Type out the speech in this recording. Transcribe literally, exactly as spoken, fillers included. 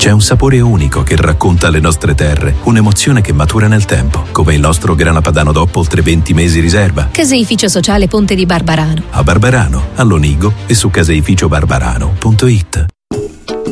C'è un sapore unico che racconta le nostre terre, un'emozione che matura nel tempo, come il nostro grana padano DOP oltre venti mesi riserva. Caseificio Sociale Ponte di Barbarano. A Barbarano, a Lonigo e su caseificio barbarano punto it.